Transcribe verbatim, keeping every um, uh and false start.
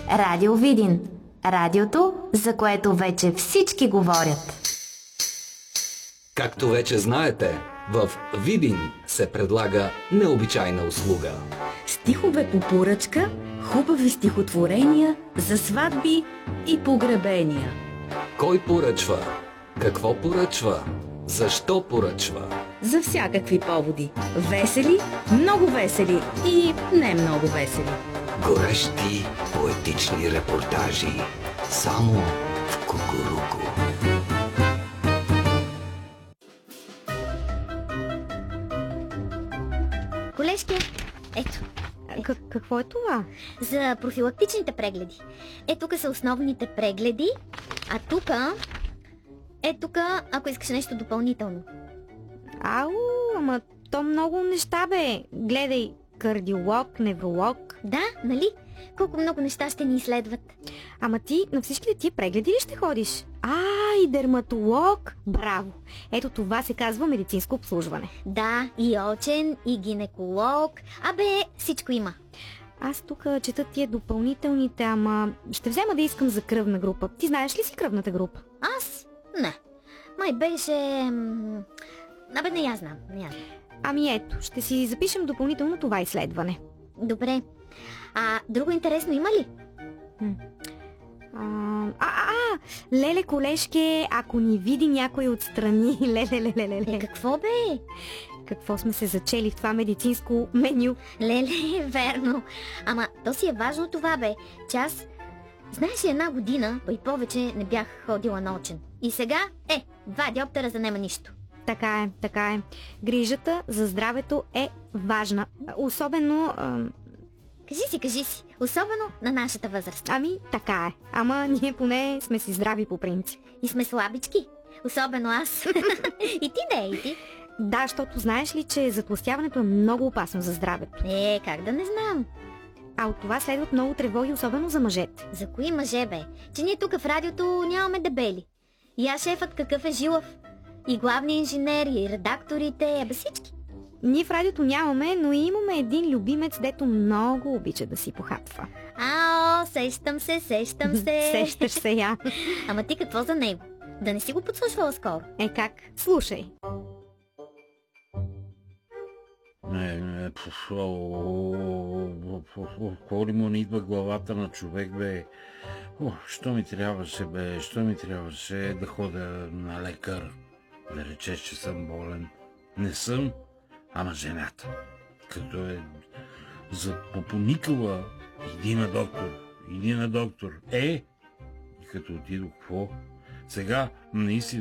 Радио Видин. Радиото, за което вече всички говорят. Както вече знаете, в Видин се предлага необичайна услуга. Стихове по поръчка, хубави стихотворения за сватби и погребения. Кой поръчва? Какво поръчва? Защо поръчва? За всякакви поводи. Весели, много весели и не много весели. Горещи поетични репортажи. Само в Кукуруку. Колежке, ето. К- какво е това? За профилактичните прегледи. Е, тук са основните прегледи, а тук... Е, тук, ако искаш нещо допълнително. Ау, ама то много неща, бе. Гледай, кардиолог, невролог. Да, нали? Колко много неща ще ни изследват. Ама ти на всичките тия прегледи ли ще ходиш? А, и дерматолог. Браво! Ето това се казва медицинско обслужване. Да, и очен, и гинеколог. Абе, всичко има. Аз тук чета тия допълнителните, ама ще взема да искам за кръвна група. Ти знаеш ли си кръвната група? Аз? Не. Май беше... м, Абе, не я знам, не я знам. Ами ето, ще си запишем допълнително това изследване. Добре. А друго интересно има ли? А, а, а, леле, колежке, ако ни види някой отстрани, леле, леле, леле. Е, какво бе? Какво сме се зачели в това медицинско меню? Леле, верно. Ама то си е важно това, бе, че аз, знаеш ли, една година, па и повече не бях ходила на очен. И сега, е, два диоптера за нема нищо. Така е, така е. Грижата за здравето е важна. Особено... А... Кажи си, кажи си. Особено на нашата възраст. Ами, така е. Ама ние поне сме си здрави по принцип. И сме слабички. Особено аз. И ти не, и ти. Да, защото знаеш ли, че затлъстяването е много опасно за здравето. Е, как да не знам. А от това следват много тревоги, особено за мъжете. За кои мъже, бе? Че ние тук в радиото нямаме дебели. И аз шефът какъв е жилав. И главният инженер, и редакторите, абе всички. Ние в радиото нямаме, но имаме един любимец, дето много обича да си похапва. Ао, сещам се, сещам се. Сещаш се я. Ама ти какво за него? Да не си го подслушвала скоро? Е как? Слушай. Не, не, пф, о, о, о, о, какво ли му не идва главата на човек, бе? О, що ми трябваше, бе? Що ми трябваше да ходя на лекар? Да речеш, че съм болен. Не съм, ама жената. Като е запопоникала, иди на доктор, иди на доктор. Е, и като отидох, какво? Сега наистина